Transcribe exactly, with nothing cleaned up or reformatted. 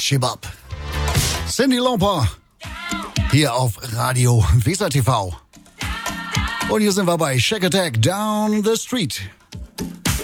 Shibab. Cyndi Lauper. Hier auf Radio Weser T V. Und hier sind wir bei Shack Attack Down the Street.